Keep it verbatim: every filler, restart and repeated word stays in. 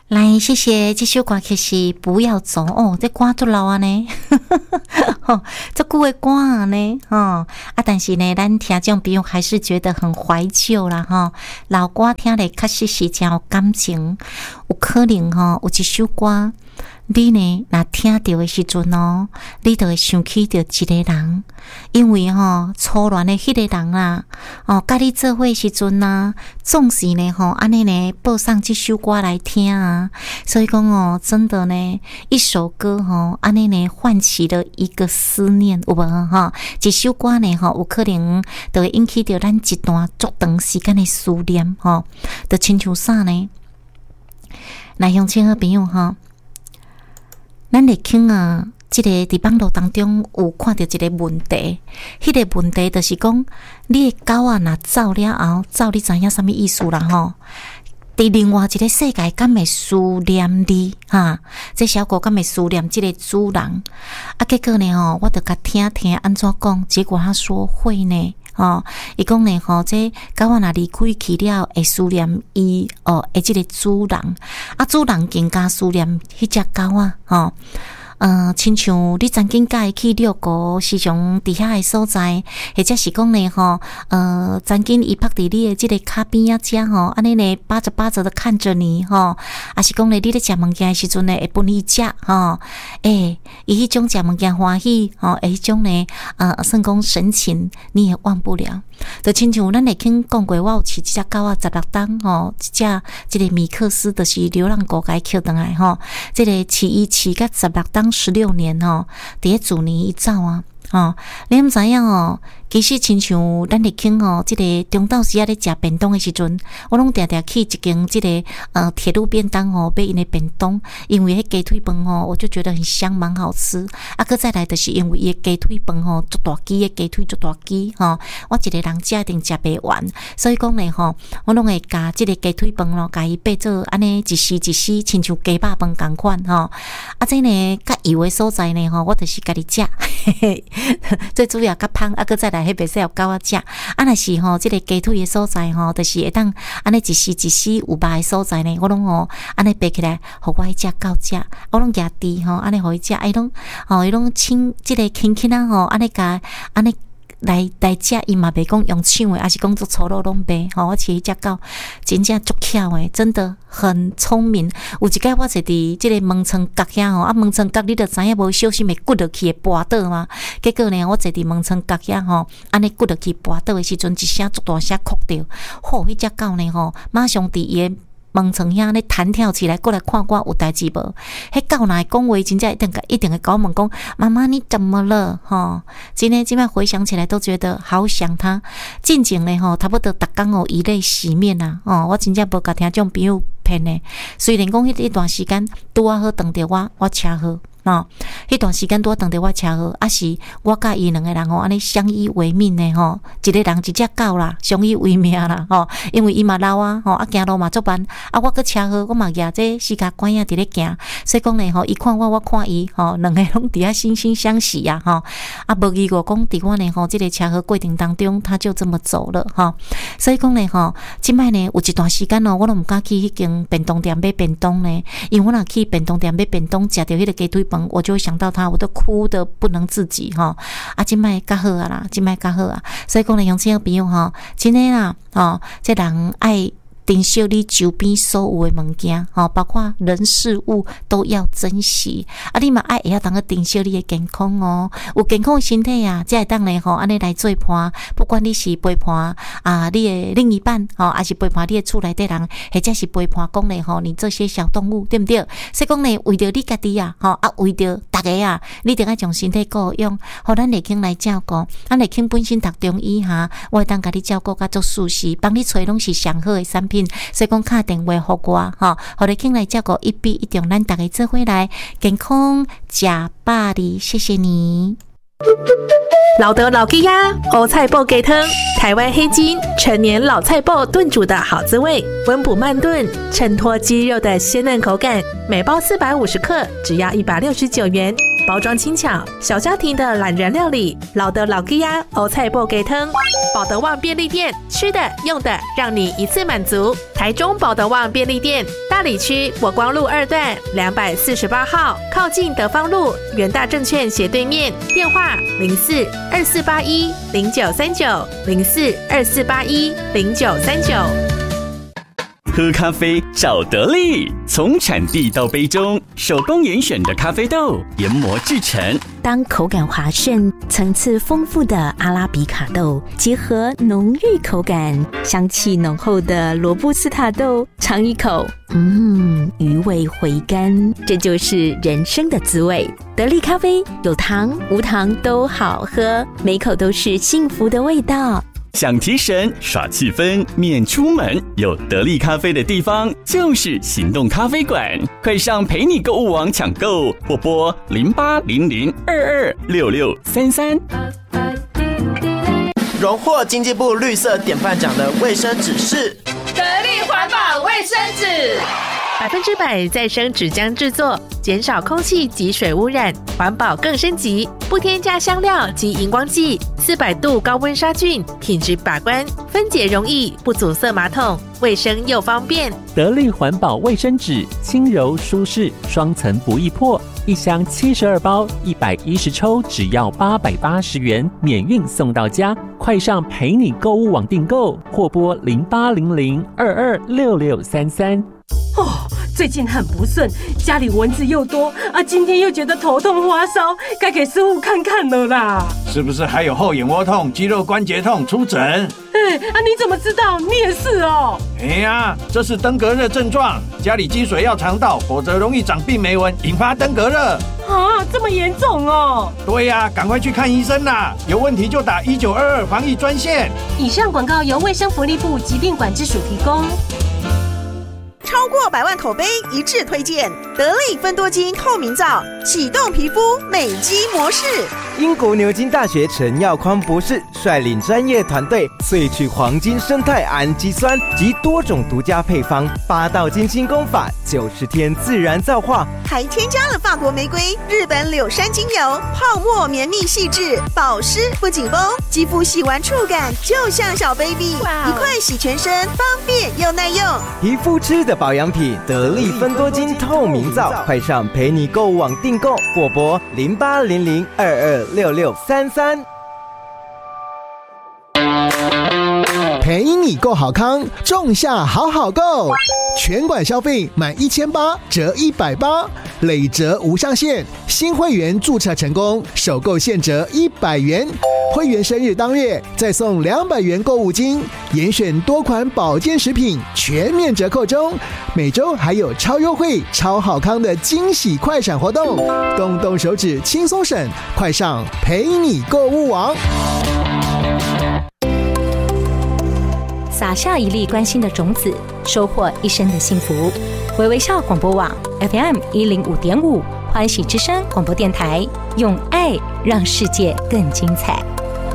来，谢谢这首歌，其实不要走哦，这歌都老啊呢，吼，这久的歌啊呢，吼啊，但是呢，咱听众朋友还是觉得很怀旧啦，吼，老歌听咧确实是真有感情，有可能吼有一首歌。你呢？若听到的时阵哦，你就会想起着一个人，因为吼、哦、初恋的迄个人啊，哦，甲你做伙时阵啊，总是呢吼安尼呢播上这首歌来听啊，所以讲哦，真的呢，一首歌吼安尼呢唤起了一个思念，有无吼？一首歌呢吼有可能就会引起着咱一段足长时间的思念吼，就亲像啥呢？来，乡亲好朋友吼。咱来听啊，即个伫网络当中有看到一个问题，迄个问题就是讲，你的狗啊，若走了后，走你知影啥物意思啦吼？伫另外一个世界，敢会思念你哈？这小狗敢会思念即个主人？啊，结果呢吼，我就甲听听安怎讲，结果他说会呢。哦，伊讲呢吼，这狗仔若离开去了，会思念伊哦，诶，即个主人，啊，主人更加思念迄只狗仔，吼。呃，亲像你曾经甲伊去遛狗，时常伫遐诶所在，或者是讲呢吼，呃，曾经伊趴伫你诶即个骹边啊遮吼，安尼呢巴着巴着的看着你吼，啊是讲呢你咧食物件诶时阵呢会分伊食吼，诶，伊迄种食物件欢喜吼，诶，迄种呢呃算讲神情你也忘不了。就亲像咱会听讲过，我有饲一只狗啊，十六档吼，一只即个米克斯，就是流浪狗甲伊捡倒来吼，即个饲伊饲甲十六档十六年吼，伫咧主年伊走啊。哦，你毋知影哦？其实亲像咱咧听哦，即、这个中昼时啊咧食便当诶时阵，我拢定定去一间即、这个呃铁路便当哦，买因诶便当，因为迄鸡腿饭哦，我就觉得很香，蛮好吃。啊，搁再来就是因为伊诶鸡腿饭吼，足大鸡诶鸡腿足大鸡吼、哦，我一个人食一定食袂完，所以讲咧吼，我拢会加即个鸡腿饭咯，加伊变做安尼一丝一丝，亲像鸡肉饭共款吼。啊，这呢较油诶所在呢吼，我就是家己食。嘿嘿最主要较芳，啊，搁再来迄袂使互狗仔食。啊，若是吼，即、這个鸡腿诶所在吼，就是会当安尼一丝一丝有肉诶所在呢，我拢吼安尼掰起来，互我迄只狗食，我拢举猪吼，安尼互伊食，伊拢吼伊拢亲即个轻轻啊吼，安尼甲安尼。来来食，伊嘛袂讲用抢诶，还是讲做粗鲁拢袂吼。我饲迄只狗真正足巧诶，真的很聪明。有一摆我坐伫即个门窗角遐吼，啊门窗角你著知影无小心会骨落去会跌倒嘛。结果呢，我坐伫门窗角遐吼，安尼骨落去跌倒诶时阵，一声足大声哭着，吼，迄只狗呢吼，马上伫伊诶门窗遐咧弹跳起来，过来看我有代志无？迄狗若会讲话，真正一定一定会甲我问讲：“妈妈，你怎么了？”吼，今天今摆回想起来都觉得好想他。进前咧吼，差不多逐工哦以泪洗面啊！哦，我真正无甲听种朋友骗诶。虽然讲迄一段时间拄啊好等着我，我车祸。哦，迄段时间拄啊等着我车祸，啊是我甲伊两个人吼安尼相依为命的吼，一个人一只狗啦，相依为命啦吼。因为伊嘛老啊吼，啊行路嘛足慢，啊我搁车祸，我嘛举这四脚管啊伫咧行，所以讲咧吼，伊看我，我看伊吼，两个拢伫遐惺惺相惜啊吼。啊无意外讲伫我咧吼，即个车祸过程当中，他就这么走了吼。所以讲咧吼，即摆呢有一段时间哦，我都毋敢去迄间便当店买便当呢，因为我若去便当店买便当，食着迄个鸡腿饭。我就会想到他，我都哭得不能自己哈！啊，今摆较好啊啦，今摆较好啊，所以讲咧，乡亲朋友哈，真诶啦，哦，这人爱珍惜你周边所有的物件，吼，包括人事物都要珍惜。啊，你嘛爱会晓当个珍惜你的健康哦，有健康的身体啊，才会当咧吼，安尼来做伴。不管你是陪伴啊，你的另一半吼，还是陪伴你的厝内底人，或者是陪伴讲咧吼，你这些小动物，对不对？所以讲咧，为着你家己啊，吼啊，为着大家啊，你定爱将身体顾养，互咱内经来照顾。咱内经本身读中医哈，我会当甲你照顾甲做舒适，帮你找拢是上好的产品。所以讲打电话互我吼，互你请来照顾一比一中，咱大家做伙来健康吃百里，谢谢你。 老德老鸡鸭欧菜脯鸡汤，台湾黑金陈年老菜脯炖煮的好滋味，温补慢炖，衬托鸡肉的鲜嫩口感。每包四百五十克，只要一百六十九元。 包装轻巧，小家庭的懒人料理，老的老鸡鸭欧菜脯给汤。保德旺便利店，吃的用的让你一次满足。台中保德旺便利店，大里区国光路二段两百四十八号，靠近德芳路元大证券斜对面。电话零四二四八一零九三九零四二四八一零九三九。 喝咖啡找得力，从产地到杯中，手工严选的咖啡豆研磨制成。 当口感滑顺、层次丰富的阿拉比卡豆结合浓郁口感、香气浓厚的罗布斯塔豆，尝一口，嗯，余味回甘，这就是人生的滋味。得力咖啡有糖无糖都好喝，每口都是幸福的味道。 想提神耍气氛免出门，有得力咖啡的地方就是行动咖啡馆，快上陪你购物网抢购，或拨零八零零二二六六三三。 荣获经济部绿色典范奖的卫生纸是得力环保卫生纸， 百分之百再生纸浆制作，减少空气及水污染，环保更升级，不添加香料及荧光剂，四百度高温杀菌，品质把关，分解容易，不阻塞马桶，卫生又方便。 得力环保卫生纸，轻柔舒适，双层不易破，一箱七十二包，一百一十抽，只要八百八十元，免运送到家。快上陪你购物网订购，或拨零八零零二二六六三三。 哦，最近很不顺，家里蚊子又多啊，今天又觉得头痛发烧，该给师傅看看了啦。 是不是还有后眼窝痛、肌肉关节痛？出诊。 哎啊，你怎么知道？你也是哦。 哎呀，这是登革热症状，家里积水要肠道，否则容易长病媒蚊，引发登革热。 啊，这么严重哦？ 对呀，赶快去看医生啦！有问题就打一九二二防疫专线。 以上广告由卫生福利部疾病管制署提供。 超过百万口碑一致推荐得力芬多精透明皂，启动皮肤美肌模式。 英国牛津大学陈耀匡博士率领专业团队萃取黄金生态氨基酸及多种独家配方，八道金星功法，九十天自然皂化， 还添加了法国玫瑰、日本柳杉精油，泡沫绵密细致，保湿不紧绷，肌肤洗完触感就像小 baby， 一块洗全身，方便又耐用。 皮肤吃的保养品，得力芬多精透明皂，快上陪你购物网订购，或拨零八零零二二六六三三。 陪你购好康，仲夏好好购，全馆消费满一千八折一百八，累折无上限。新会员注册成功，首购现折一百元。会员生日当月再送两百元购物金，严选多款保健食品全面折扣中。每周还有超优惠、超好康的惊喜快闪活动，动动手指轻松省，快上陪你购物网。 撒下一粒关心的种子，收获一生的幸福。微微笑广播网 F M 一零五点五，欢喜之声广播电台，用爱让世界更精彩。